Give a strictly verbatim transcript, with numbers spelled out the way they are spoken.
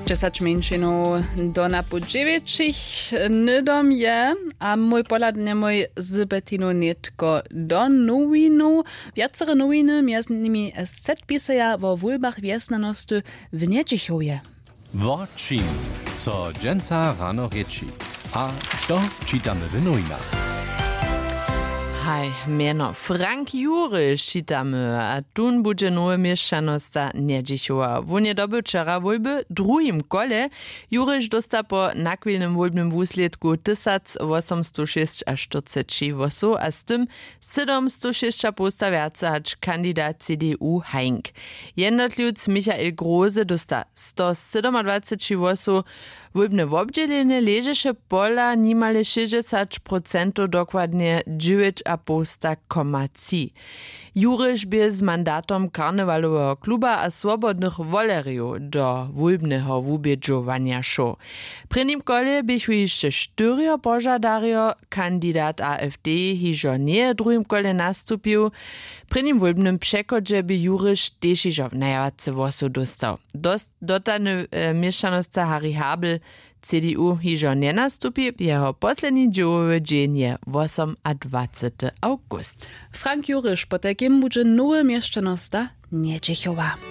Dziesięć menšinów do napu dziewięćich nydom je, a mój poladnie mój z Bettinu netko do nowinu. Wiacere nowiny, między nimi S Z pisaja wo wulbach wiesnanosti w Niedźichowie. Wodczyn, co dżęca rano rieči. A to czytamy w nowinach. Hej, meno Frank Juryš čitamy, a tun budže nowe mieszczanosta Niedźichowa. Wunie doby wczera wólby drugim kole Juryš dosta po nakwilnym wólbnym wusledku tysiąc osiemsto czterdzieści głosu, a z tym siedemsto sześć posta więcej hać kandidat C D U Henk. Jednotliwc Michael Groze dosta sto dwadzieścia siedem głosu. Wólbne wobdzielenie leżeše pola nimale sześćdziesiąt procent, dokładnie dziewięć posta koma trzy. Juryš bie z mandatom karnewalowego kluba a swobodnych woleriów do wólbnego wubědžovania šo. Pri nim kole biechu jeszcze czterio požadario, kandidat A F D hižo nie drugim kole nastupił. Pri nim wólbnym przekodzie by Juryš tež hižo v najviace głosu dostał. Dotany e, mieszczanostka Harry Habel C D U hižo nie nastupi, jeho poslední džovowy dzień je dwudziestego ósmego august. Frank Juryš po takim budže nowe mieszczanosta Niedźichowa.